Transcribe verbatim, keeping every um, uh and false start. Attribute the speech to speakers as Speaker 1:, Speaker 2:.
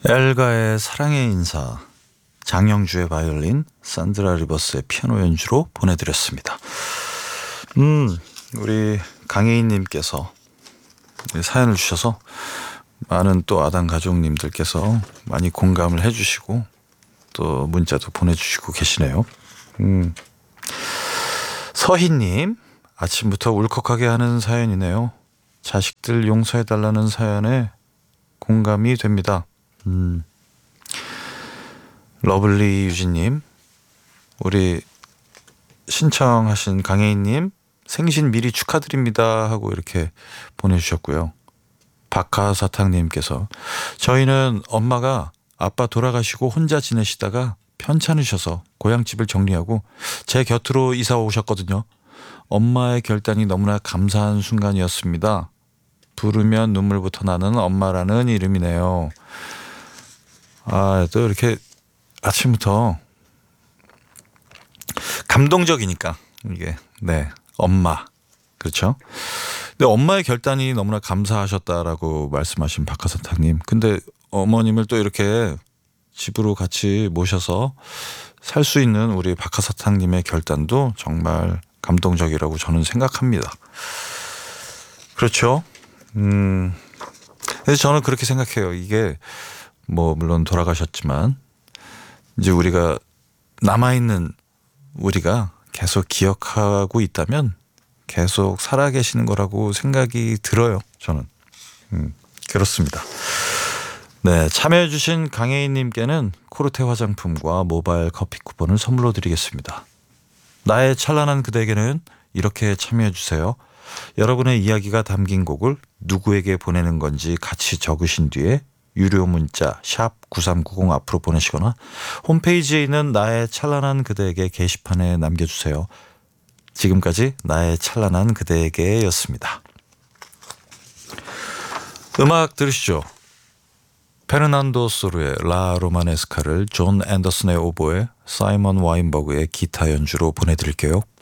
Speaker 1: 엘가의 사랑의 인사, 장영주의 바이올린, 산드라 리버스의 피아노 연주로 보내드렸습니다. 음, 우리 강혜인님께서 사연을 주셔서 많은 또 아담 가족님들께서 많이 공감을 해주시고 또 문자도 보내주시고 계시네요. 음. 서희님, 아침부터 울컥하게 하는 사연이네요. 자식들 용서해달라는 사연에 공감이 됩니다. 음. 러블리 유진님, 우리 신청하신 강혜인님 생신 미리 축하드립니다 하고 이렇게 보내주셨고요. 박하사탕님께서 저희는 엄마가 아빠 돌아가시고 혼자 지내시다가 편찮으셔서 고향집을 정리하고 제 곁으로 이사 오셨거든요. 엄마의 결단이 너무나 감사한 순간이었습니다. 부르면 눈물부터 나는 엄마라는 이름이네요. 아, 또 이렇게 아침부터 감동적이니까 이게 네 엄마 그렇죠. 근데 엄마의 결단이 너무나 감사하셨다라고 말씀하신 박하사탕님. 근데 어머님을 또 이렇게 집으로 같이 모셔서 살 수 있는 우리 박하사탕님의 결단도 정말 감동적이라고 저는 생각합니다. 그렇죠. 음, 그래서 저는 그렇게 생각해요. 이게 뭐 물론 돌아가셨지만 이제 우리가 남아있는 우리가 계속 기억하고 있다면 계속 살아계시는 거라고 생각이 들어요. 저는 음, 그렇습니다. 네, 참여해주신 강혜인님께는 코르테 화장품과 모바일 커피 쿠폰을 선물로 드리겠습니다. 나의 찬란한 그대에게는 이렇게 참여해주세요. 여러분의 이야기가 담긴 곡을 누구에게 보내는 건지 같이 적으신 뒤에 유료 문자 샵 구삼구공 앞으로 보내시거나 홈페이지에 있는 나의 찬란한 그대에게 게시판에 남겨주세요. 지금까지 나의 찬란한 그대에게 였습니다. 음악 들으시죠. 페르난도 소르의 라 로마네스카를 존 앤더슨의 오보에 사이먼 와인버그의 기타 연주로 보내드릴게요.